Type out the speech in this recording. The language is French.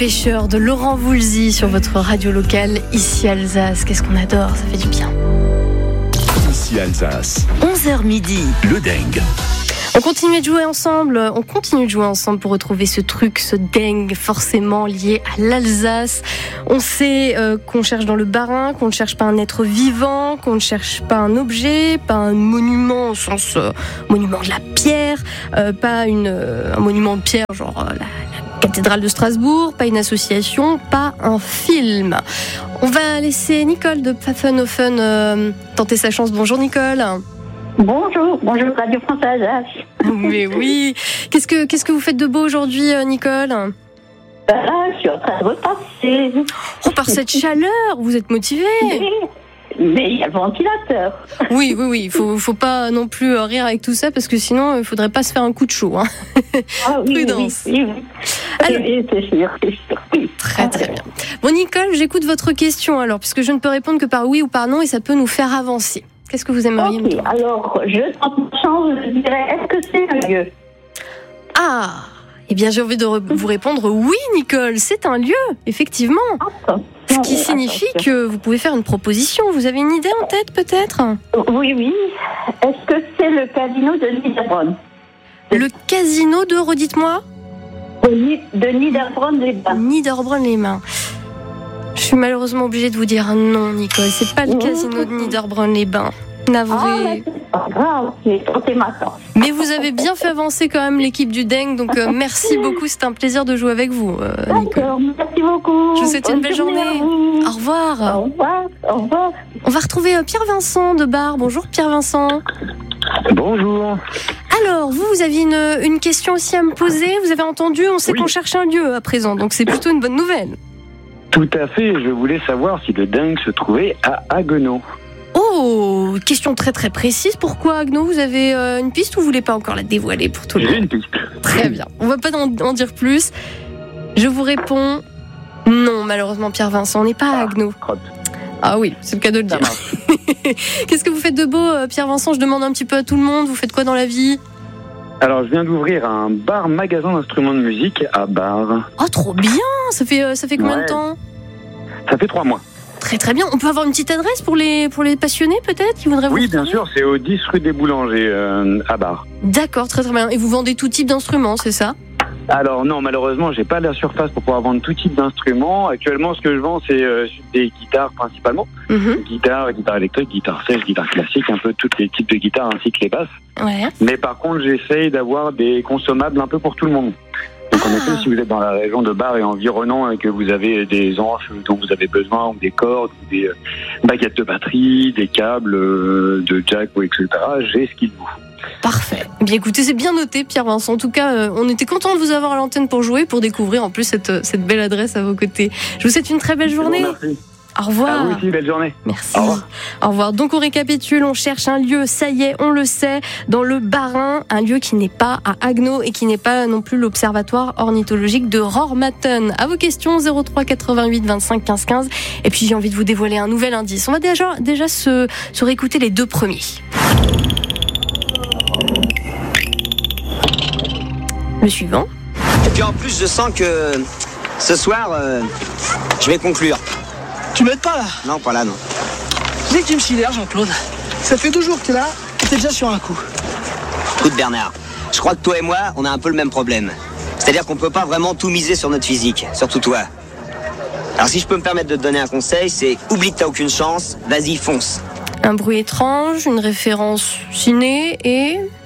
pêcheurs de Laurent Voulzy sur votre radio locale, ici Alsace. Qu'est-ce qu'on adore, ça fait du bien. Ici Alsace. 11h midi. Le dingue. On continue de jouer ensemble pour retrouver ce truc, ce dingue forcément lié à l'Alsace. On sait qu'on cherche dans le Bas-Rhin, qu'on ne cherche pas un être vivant, qu'on ne cherche pas un objet, pas un monument au sens monument de la pierre, pas un monument de pierre genre la cathédrale de Strasbourg, pas une association, pas un film. On va laisser Nicole de Pfaffenhofen tenter sa chance. Bonjour Nicole. Bonjour Radio France Alsace. Mais oui. Qu'est-ce que vous faites de beau aujourd'hui, Nicole ? Je suis en train de repasser. Oh, par cette chaleur, vous êtes motivée. Mais il y a le ventilateur. Oui. Il faut pas non plus rire avec tout ça parce que sinon, il faudrait pas se faire un coup de chaud. Hein. Ah oui, Prudence. Oui. Alors, c'est sûr. Oui. Très bien. Bon, Nicole, j'écoute votre question alors, puisque je ne peux répondre que par oui ou par non et ça peut nous faire avancer. Qu'est-ce que vous aimeriez me dire ? Alors, je tente ma chance, je dirais, est-ce que c'est un lieu ? Ah, eh bien, j'ai envie de vous répondre oui, Nicole, c'est un lieu, effectivement. Ce qui signifie que vous pouvez faire une proposition. Vous avez une idée en tête, peut-être ? Oui. Est-ce que c'est le casino de Niederbronn ? Le casino de, redites-moi ? De Niederbronn-les-Bains. Niederbronn-les-Bains. Je suis malheureusement obligée de vous dire non, Nicole. C'est pas le casino de Niederbronn-les-Bains. Navré. C'est pas grave, j'ai tenté ma chance. Mais vous avez bien fait avancer quand même l'équipe du Deng, donc merci beaucoup. C'était un plaisir de jouer avec vous, Nicole. D'accord, merci beaucoup. Je vous souhaite une belle journée. Au revoir. Au revoir. On va retrouver Pierre-Vincent de Bar. Bonjour Pierre-Vincent. Bonjour. Alors, vous aviez une question aussi à me poser. Vous avez entendu, on sait qu'on cherche un lieu à présent, donc c'est plutôt une bonne nouvelle. Tout à fait, je voulais savoir si le dingue se trouvait à Haguenau. Oh, question très très précise. Pourquoi Haguenau ? Vous avez une piste ou vous voulez pas encore la dévoiler pour tout le monde ? J'ai une piste. Très bien, on va pas en dire plus. Je vous réponds non, malheureusement Pierre-Vincent, on n'est pas à Haguenau. Ah oui, c'est le cas de le dire. Qu'est-ce que vous faites de beau, Pierre-Vincent ? Je demande un petit peu à tout le monde, vous faites quoi dans la vie ? Alors, je viens d'ouvrir un bar-magasin d'instruments de musique à Bar. Oh, trop bien ! Ça fait combien de temps ? Ça fait 3 mois. Très très bien. On peut avoir une petite adresse pour les passionnés peut-être qui voudraient vous Oui, retrouver ? bien sûr, c'est au 10 rue des Boulangers à Bar. D'accord, très très bien. Et vous vendez tout type d'instruments, c'est ça ? Alors non, malheureusement, j'ai pas la surface pour pouvoir vendre tout type d'instruments. Actuellement, ce que je vends, c'est des guitares principalement. Guitare électrique, guitare sèche, guitare classique, un peu tous les types de guitares ainsi que les basses. Ouais. Mais par contre, j'essaye d'avoir des consommables un peu pour tout le monde. Donc en effet, si vous êtes dans la région de Bar et environnant et que vous avez des anches dont vous avez besoin, ou des cordes, ou des baguettes de batterie, des câbles de jack, ou etc., j'ai ce qu'il vous faut. Parfait. Bien écoutez, c'est bien noté, Pierre-Vincent. En tout cas, on était content de vous avoir à l'antenne pour jouer, pour découvrir en plus cette belle adresse à vos côtés. Je vous souhaite une très belle journée. Merci. Au revoir. À vous aussi, belle journée. Merci. Au revoir. Au revoir. Donc on récapitule, on cherche un lieu, ça y est, on le sait, dans le Bas-Rhin, un lieu qui n'est pas à Haguenau et qui n'est pas non plus l'observatoire ornithologique de Rohrmatten. À vos questions, 03 88 25 15 15. Et puis j'ai envie de vous dévoiler un nouvel indice. On va déjà se réécouter les 2 premiers. Le suivant. Et puis en plus, je sens que ce soir, je vais conclure. Tu m'aides pas là ? Non, pas là, non. Dès que tu me sidères, Jean-Claude. Ça fait 2 jours que t'es là et t'es déjà sur un coup. Écoute Bernard, je crois que toi et moi, on a un peu le même problème. C'est-à-dire qu'on peut pas vraiment tout miser sur notre physique, surtout toi. Alors si je peux me permettre de te donner un conseil, c'est oublie que t'as aucune chance, vas-y, fonce. Un bruit étrange, une référence ciné et...